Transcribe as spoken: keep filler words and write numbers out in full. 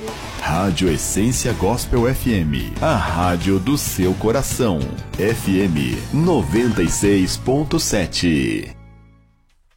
Rádio Essência Gospel F M, a rádio do seu coração. F M noventa e seis ponto sete.